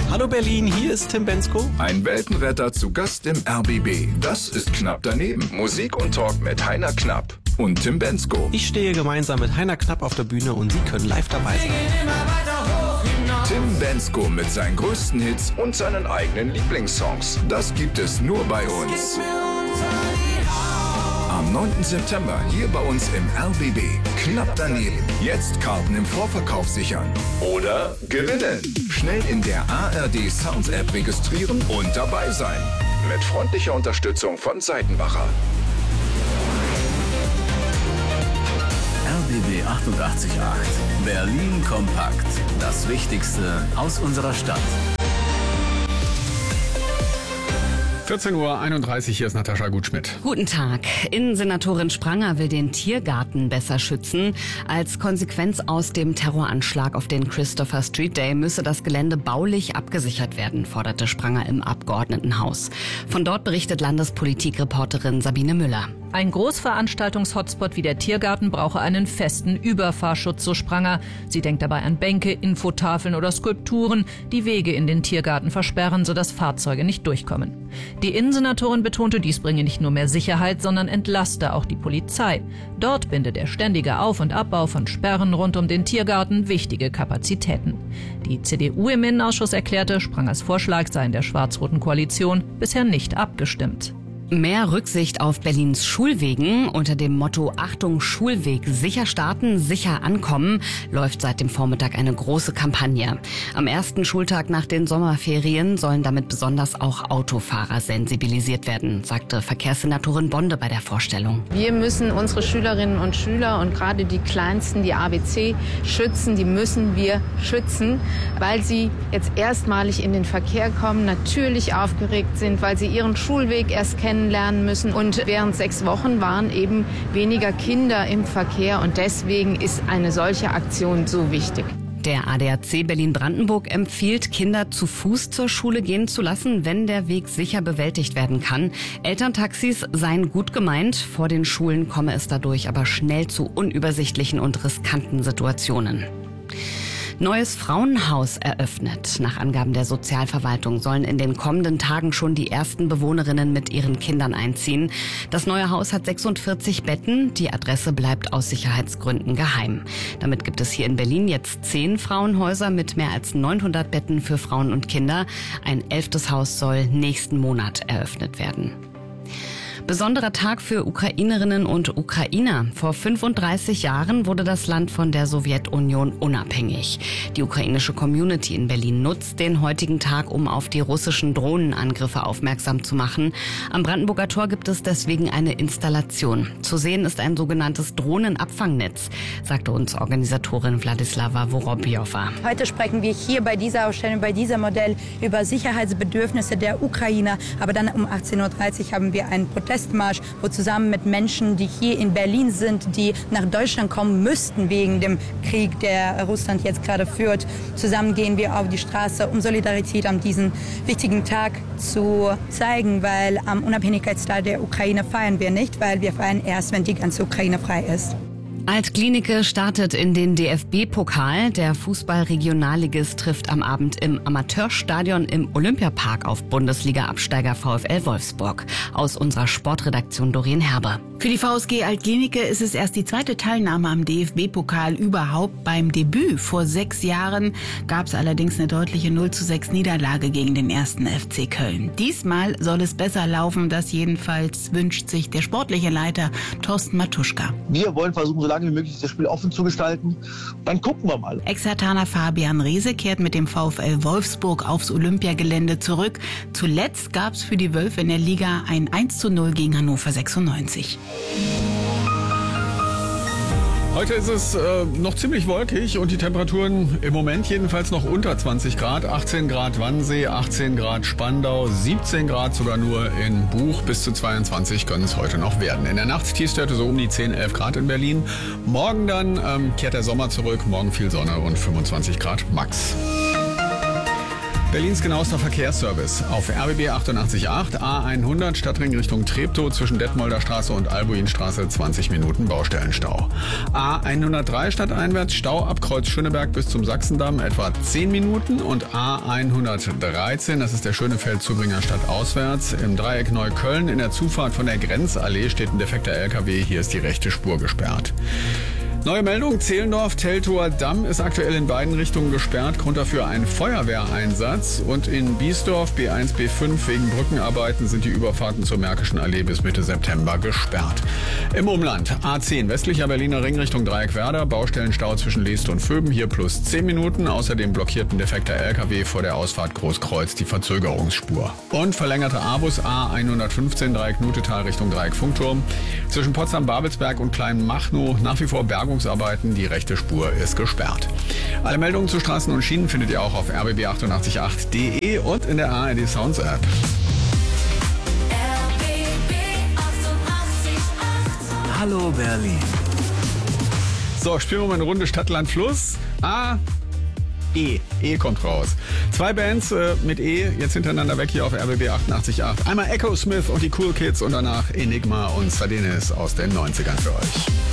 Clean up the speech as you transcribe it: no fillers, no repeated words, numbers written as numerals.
Hallo Berlin, hier ist Tim Bendzko. Ein Weltenretter zu Gast im RBB. Das ist Knapp daneben. Musik und Talk mit Heiner Knapp und Tim Bendzko. Ich stehe gemeinsam mit Heiner Knapp auf der Bühne und Sie können live dabei sein. Tim Bendzko mit seinen größten Hits und seinen eigenen Lieblingssongs. Das gibt es nur bei uns. Am 9. September hier bei uns im RBB. Knapp daneben. Jetzt Karten im Vorverkauf sichern. Oder gewinnen. Schnell in der ARD Sounds App registrieren und dabei sein. Mit freundlicher Unterstützung von Seitenbacher. RBB 88.8. Berlin kompakt. Das Wichtigste aus unserer Stadt. 14:31 Uhr, hier ist Natascha Gutschmidt. Guten Tag. Innensenatorin Spranger will den Tiergarten besser schützen. Als Konsequenz aus dem Terroranschlag auf den Christopher Street Day müsse das Gelände baulich abgesichert werden, forderte Spranger im Abgeordnetenhaus. Von dort berichtet Landespolitikreporterin Sabine Müller. Ein Großveranstaltungs-Hotspot wie der Tiergarten brauche einen festen Überfahrschutz, so Spranger. Sie denkt dabei an Bänke, Infotafeln oder Skulpturen, die Wege in den Tiergarten versperren, sodass Fahrzeuge nicht durchkommen. Die Innensenatorin betonte, dies bringe nicht nur mehr Sicherheit, sondern entlaste auch die Polizei. Dort binde der ständige Auf- und Abbau von Sperren rund um den Tiergarten wichtige Kapazitäten. Die CDU im Innenausschuss erklärte, Sprangers Vorschlag sei in der schwarz-roten Koalition bisher nicht abgestimmt. Mehr Rücksicht auf Berlins Schulwegen. Unter dem Motto Achtung Schulweg, sicher starten, sicher ankommen, läuft seit dem Vormittag eine große Kampagne. Am ersten Schultag nach den Sommerferien sollen damit besonders auch Autofahrer sensibilisiert werden, sagte Verkehrssenatorin Bonde bei der Vorstellung. Wir müssen unsere Schülerinnen und Schüler und gerade die Kleinsten, die ABC, schützen. Die müssen wir schützen, weil sie jetzt erstmalig in den Verkehr kommen, natürlich aufgeregt sind, weil sie ihren Schulweg erst kennenlernen müssen. Und während 6 Wochen waren eben weniger Kinder im Verkehr. Und deswegen ist eine solche Aktion so wichtig. Der ADAC Berlin-Brandenburg empfiehlt, Kinder zu Fuß zur Schule gehen zu lassen, wenn der Weg sicher bewältigt werden kann. Elterntaxis seien gut gemeint. Vor den Schulen komme es dadurch aber schnell zu unübersichtlichen und riskanten Situationen. Neues Frauenhaus eröffnet. Nach Angaben der Sozialverwaltung sollen in den kommenden Tagen schon die ersten Bewohnerinnen mit ihren Kindern einziehen. Das neue Haus hat 46 Betten. Die Adresse bleibt aus Sicherheitsgründen geheim. Damit gibt es hier in Berlin jetzt 10 Frauenhäuser mit mehr als 900 Betten für Frauen und Kinder. Ein 11. Haus soll nächsten Monat eröffnet werden. Besonderer Tag für Ukrainerinnen und Ukrainer. Vor 35 Jahren wurde das Land von der Sowjetunion unabhängig. Die ukrainische Community in Berlin nutzt den heutigen Tag, um auf die russischen Drohnenangriffe aufmerksam zu machen. Am Brandenburger Tor gibt es deswegen eine Installation. Zu sehen ist ein sogenanntes Drohnenabfangnetz, sagte uns Organisatorin Wladislava Vorobjowa. Heute sprechen wir hier bei dieser Ausstellung, bei diesem Modell über Sicherheitsbedürfnisse der Ukrainer. Aber dann um 18:30 Uhr haben wir einen Protestmarsch, wo zusammen mit Menschen, die hier in Berlin sind, die nach Deutschland kommen müssten wegen dem Krieg, der Russland jetzt gerade führt, zusammen gehen wir auf die Straße, um Solidarität an diesem wichtigen Tag zu zeigen, weil am Unabhängigkeitstag der Ukraine feiern wir nicht, weil wir feiern erst, wenn die ganze Ukraine frei ist. Alt-Klinike startet in den DFB-Pokal. Der Fußball-Regionalligist trifft am Abend im Amateurstadion im Olympiapark auf Bundesliga-Absteiger VfL Wolfsburg. Aus unserer Sportredaktion Doreen Herber. Für die VSG Alt-Klinike ist es erst die zweite Teilnahme am DFB-Pokal überhaupt. Beim Debüt vor 6 Jahren gab es allerdings eine deutliche 0:6 Niederlage gegen den 1. FC Köln. Diesmal soll es besser laufen, das jedenfalls wünscht sich der sportliche Leiter Thorsten Matuschka. Wir wollen versuchen, so lange wie möglich das Spiel offen zu gestalten. Dann gucken wir mal. Ex-Herthaner Fabian Reese kehrt mit dem VfL Wolfsburg aufs Olympiagelände zurück. Zuletzt gab es für die Wölfe in der Liga ein 1:0 gegen Hannover 96. Heute ist es noch ziemlich wolkig und die Temperaturen im Moment jedenfalls noch unter 20 Grad. 18 Grad Wannsee, 18 Grad Spandau, 17 Grad sogar nur in Buch. Bis zu 22 können es heute noch werden. In der Nacht Tiefstwerte so um die 10, 11 Grad in Berlin. Morgen dann kehrt der Sommer zurück. Morgen viel Sonne und 25 Grad max. Berlins genauester Verkehrsservice. Auf RBB 88.8 A100 Stadtring Richtung Treptow zwischen Detmolder Straße und Albuinstraße 20 Minuten Baustellenstau. A103 stadteinwärts Stau ab Kreuz Schöneberg bis zum Sachsendamm etwa 10 Minuten und A113, das ist der Schönefeld-Zubringer stadtauswärts, im Dreieck Neukölln in der Zufahrt von der Grenzallee steht ein defekter LKW, hier ist die rechte Spur gesperrt. Neue Meldung, Zehlendorf-Teltower Damm ist aktuell in beiden Richtungen gesperrt. Grund dafür ein Feuerwehreinsatz. Und in Biesdorf B1, B5 wegen Brückenarbeiten sind die Überfahrten zur Märkischen Allee bis Mitte September gesperrt. Im Umland A10 westlicher Berliner Ring Richtung Dreieckwerder, Baustellenstau zwischen Leest und Vöben, hier plus 10 Minuten. Außerdem blockierten defekter LKW vor der Ausfahrt Großkreuz die Verzögerungsspur. Und verlängerte A-Bus A115 Dreieck Nutetal Richtung Dreieck Funkturm. Zwischen Potsdam-Babelsberg und Kleinmachnow nach wie vor Bergungsarbeiten, die rechte Spur ist gesperrt. Alle Meldungen zu Straßen und Schienen findet ihr auch auf rbb888.de und in der ARD Sounds App. Hallo Berlin. So, spielen wir mal eine Runde Stadt, Land, Fluss. E kommt raus. 2 Bands mit E, jetzt hintereinander weg hier auf RBB 88.8. Einmal Echo Smith und die Cool Kids und danach Enigma und Sardenis aus den 90ern für euch.